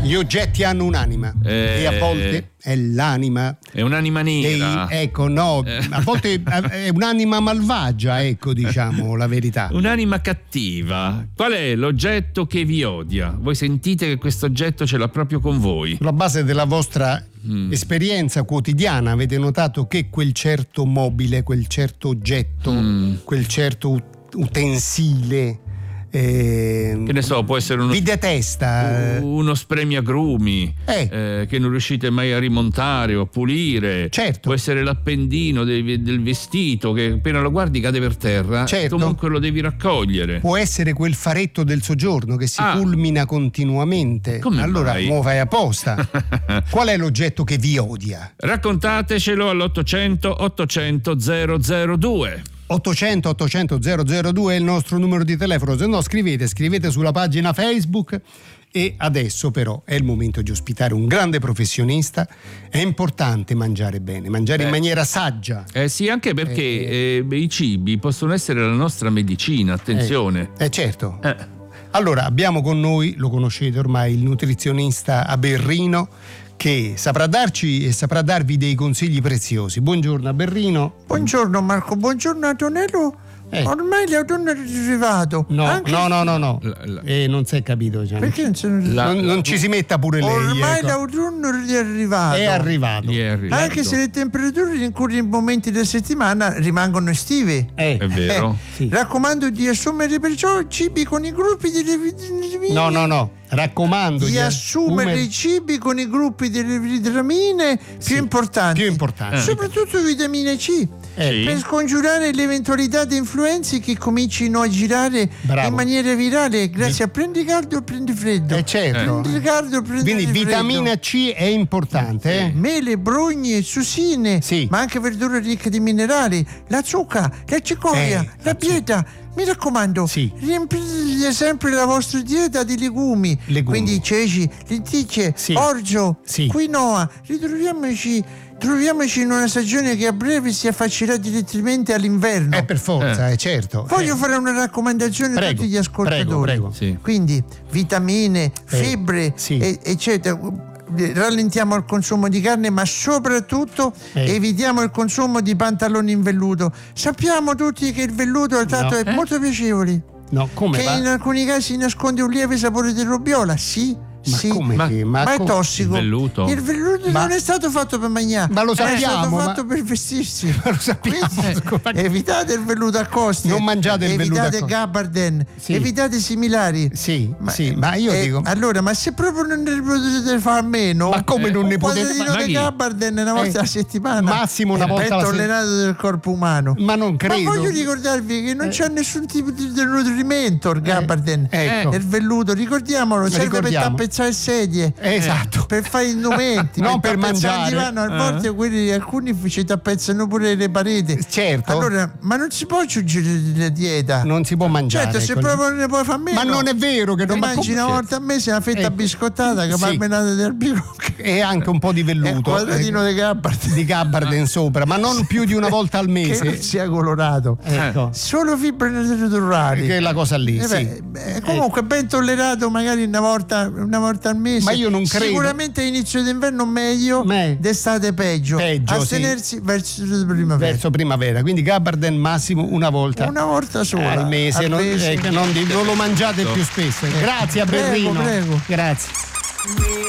Gli oggetti hanno un'anima e a volte è l'anima. È un'anima nera. A volte è un'anima malvagia, diciamo la verità. Un'anima cattiva. Qual è l'oggetto che vi odia? Voi sentite che questo oggetto ce l'ha proprio con voi. Sulla base della vostra esperienza quotidiana avete notato che quel certo mobile, quel certo oggetto, quel certo utensile, che ne so, può essere vi detesta, uno spremiagrumi che non riuscite mai a rimontare o a pulire. Certo. Può essere l'appendino del vestito che appena lo guardi cade per terra. Certo. Comunque lo devi raccogliere. Può essere quel faretto del soggiorno che si fulmina continuamente. Come allora mai? lo fai apposta. Qual è l'oggetto che vi odia? Raccontatecelo all'800 800 002. 800 800 002 è il nostro numero di telefono, se no scrivete sulla pagina Facebook. E adesso però è il momento di ospitare un grande professionista. È importante mangiare bene, mangiare in maniera saggia. Sì, anche perché i cibi possono essere la nostra medicina, attenzione. Certo. Allora abbiamo con noi, lo conoscete ormai, il nutrizionista Aberrino, che saprà darvi dei consigli preziosi. Buongiorno Aberrino. Buongiorno Marco, buongiorno Antonello. Ormai l'autunno è arrivato. No. Non si è capito. Perché non ci si metta pure lei. Ormai l'autunno è arrivato. È arrivato. Anche se le temperature in alcuni momenti della settimana rimangono estive. È vero. Sì. Raccomando di assumere perciò cibi con i gruppi delle vitamine. No. Raccomando di assumere i cibi con i gruppi delle vitamine più importanti. Soprattutto vitamina C. Per scongiurare l'eventualità di influenze che comincino a girare in maniera virale grazie a prendi caldo o prendi freddo. Certo. Prendi caldo o prendi Quindi freddo. vitamina C è importante. Mele, brogne, susine, ma anche verdure ricche di minerali, la zucca, la cicoria, la bieta. Mi raccomando, riempite sempre la vostra dieta di legumi. Quindi ceci, lenticchie, orzo, quinoa. Troviamoci in una stagione che a breve si affaccerà direttamente all'inverno. Per forza, certo. Voglio fare una raccomandazione a tutti gli ascoltatori. Prego. Sì. Quindi vitamine, fibre, eccetera. Rallentiamo il consumo di carne, ma soprattutto evitiamo il consumo di pantaloni in velluto. Sappiamo tutti che il velluto al tatto è molto piacevole. No, come che va? In alcuni casi nasconde un lieve sapore di robbiola. Ma è tossico. Il velluto non è stato fatto per mangiare, ma lo sappiamo, è stato fatto per vestirsi. Ma lo sappiamo. Evitate il velluto a costi. Non mangiate il velluto a costi. Evitate Gabardine. Evitate similari. Ma io dico. Allora, ma se proprio non ne potete fare a meno, ma come non ne potete fare? Gabardine una volta alla settimana. Massimo una volta alla settimana. È tollerato del corpo umano. Ma non credo. Ma voglio ricordarvi che non c'è nessun tipo di nutrimento il Gabardine. Il velluto, ricordiamolo, serve per tappezzare sedie, per fare indumenti, non per mangiare. Divano, a volte alcuni ci tappezzano pure le pareti. Certo. Allora, ma non si può aggiungere la dieta. Non si può mangiare. Certo, se proprio non ne puoi fare meno. Ma non è vero che non mangi una volta al mese una fetta biscottata, che marmellata di albicocche e anche un po' di velluto. Un quadratino di Gabardine sopra, ma non più di una volta al mese. Che non sia colorato. Solo fibre naturali. Che è la cosa lì. Comunque ben tollerato, magari una volta al mese. Ma io non credo. Sicuramente inizio d'inverno meglio, d'estate peggio. Astenersi verso primavera. Quindi Gabardine massimo una volta sola al mese. Non lo mangiate più spesso. Grazie a Berrino. Prego. Grazie.